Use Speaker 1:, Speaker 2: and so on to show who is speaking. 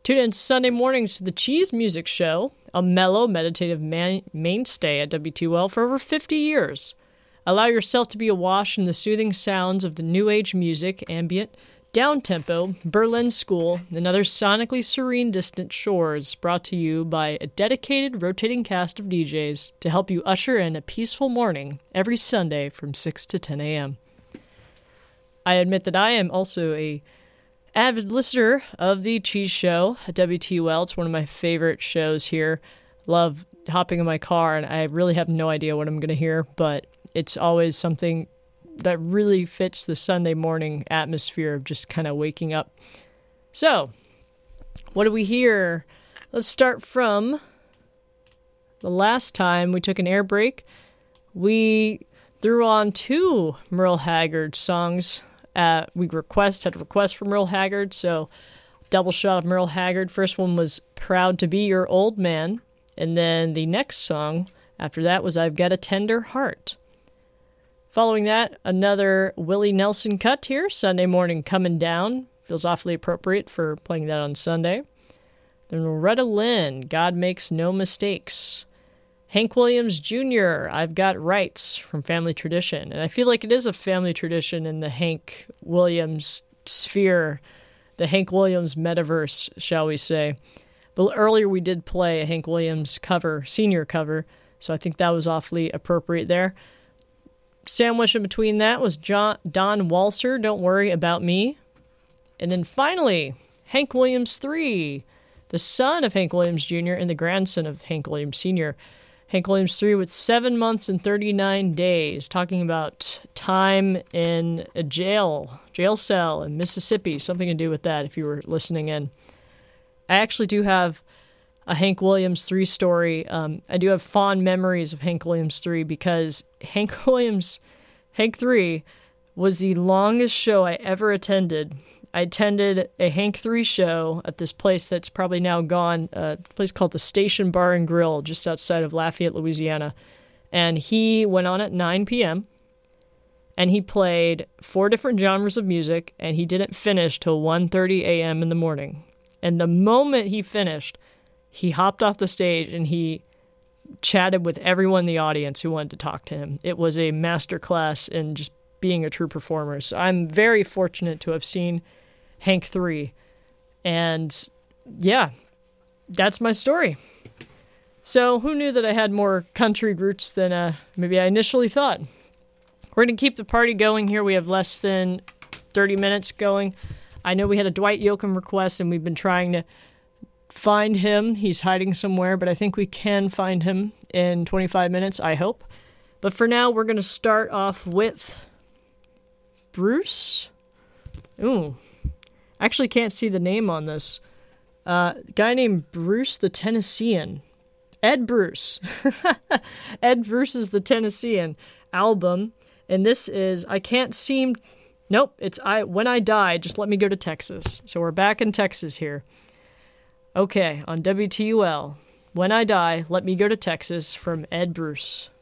Speaker 1: Tune in Sunday mornings to the Cheese Music Show, a mellow, meditative mainstay at WTOL for over 50 years. Allow yourself to be awash in the soothing sounds of the new age music, ambient, down-tempo, Berlin School, and other sonically serene distant shores, brought to you by a dedicated rotating cast of DJs to help you usher in a peaceful morning every Sunday from 6 to 10 a.m. I admit that I am also a avid listener of the Cheese Show at WTOL. It's one of my favorite shows here. Love hopping in my car, and I really have no idea what I'm going to hear, but it's always something that really fits the Sunday morning atmosphere of just kind of waking up. So, what do we hear? Let's start from the last time we took an air break. We threw on 2 Merle Haggard songs. Had a request from Merle Haggard, so double shot of Merle Haggard. First one was Proud to Be Your Old Man, and then the next song after that was I've Got a Tender Heart. Following that, another Willie Nelson cut here, Sunday Morning Coming Down. Feels awfully appropriate for playing that on Sunday. Then Loretta Lynn, God Makes No Mistakes. Hank Williams Jr., I've Got Rights, from Family Tradition. And I feel like it is a family tradition in the Hank Williams sphere, the Hank Williams metaverse, shall we say. But earlier we did play a Hank Williams cover, senior cover, so I think that was awfully appropriate there. Sandwiched in between that was Don Walser, Don't Worry About Me. And then finally, Hank Williams III, the son of Hank Williams Jr. and the grandson of Hank Williams Sr. Hank Williams III with 7 months and 39 days, talking about time in a jail cell in Mississippi, something to do with that if you were listening in. I actually do have a Hank Williams III story. I do have fond memories of Hank Williams III because Hank III was the longest show I ever attended. I attended a Hank III show at this place that's probably now gone, a place called the Station Bar and Grill just outside of Lafayette, Louisiana. And he went on at 9 p.m. and he played 4 different genres of music, and he didn't finish till 1:30 a.m. in the morning. And the moment he finished, he hopped off the stage and he chatted with everyone in the audience who wanted to talk to him. It was a masterclass in just being a true performer. So I'm very fortunate to have seen Hank III. And yeah, that's my story. So who knew that I had more country roots than maybe I initially thought? We're going to keep the party going here. We have less than 30 minutes going. I know we had a Dwight Yoakam request, and we've been trying to find him. He's hiding somewhere, but I think we can find him in 25 minutes, I hope. But for now, we're going to start off with Bruce. Ooh, actually can't see the name on this. Guy named Bruce the Tennessean. Ed Bruce. Ed Bruce's The Tennessean album. And this is it's When I Die, Just Let Me Go to Texas. So we're back in Texas here. Okay, on WTUL, When I Die, Let Me Go to Texas from Ed Bruce.